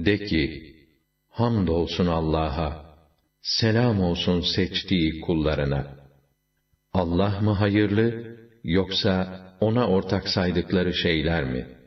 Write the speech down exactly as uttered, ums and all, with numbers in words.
De ki, hamdolsun Allah'a, selam olsun seçtiği kullarına. Allah mı hayırlı, yoksa ona ortak saydıkları şeyler mi?